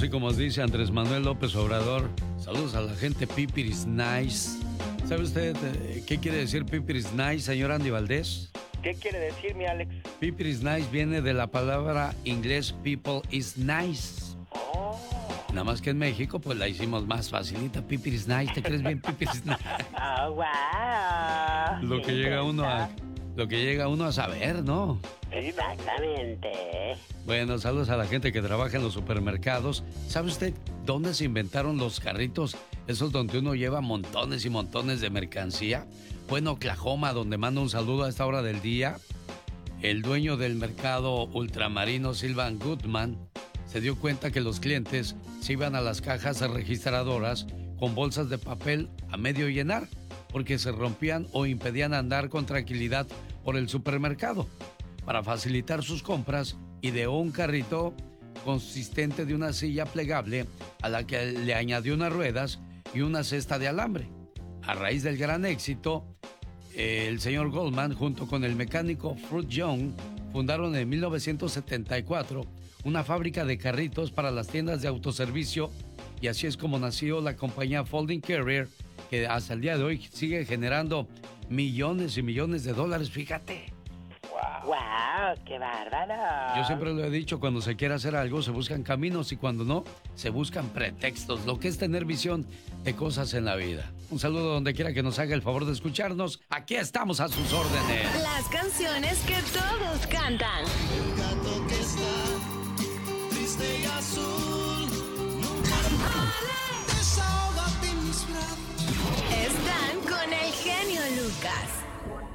así como dice Andrés Manuel López Obrador. Saludos a la gente Pipiris Nice. ¿Sabe usted qué quiere decir Pipiris Nice, señor Andy Valdés? ¿Qué quiere decir, mi Alex? Pipiris Nice viene de la palabra inglés people is nice. Oh. Nada más que en México, pues la hicimos más facilita. Pipiris Nice, ¿te crees bien Pipiris Nice? Oh, wow. Lo que llega uno a saber, ¿no? Exactamente. Bueno, saludos a la gente que trabaja en los supermercados. ¿Sabe usted dónde se inventaron los carritos? Esos donde uno lleva montones y montones de mercancía. Fue en Oklahoma, donde mando un saludo a esta hora del día. El dueño del mercado ultramarino, Sylvan Goodman, se dio cuenta que los clientes se iban a las cajas registradoras con bolsas de papel a medio llenar, porque se rompían o impedían andar con tranquilidad por el supermercado. Para facilitar sus compras, ideó un carrito consistente de una silla plegable a la que le añadió unas ruedas y una cesta de alambre. A raíz del gran éxito, el señor Goldman, junto con el mecánico Fruit Young, fundaron en 1974 una fábrica de carritos para las tiendas de autoservicio, y así es como nació la compañía Folding Carrier, que hasta el día de hoy sigue generando millones y millones de dólares, fíjate. ¡Wow! ¡Qué bárbaro! Yo siempre lo he dicho, cuando se quiere hacer algo se buscan caminos y cuando no, se buscan pretextos, lo que es tener visión de cosas en la vida. Un saludo donde quiera que nos haga el favor de escucharnos. Aquí estamos a sus órdenes. Las canciones que todos cantan. El gato que está triste y azul. Nunca desahógate en mis brazos. Están con el genio Lucas.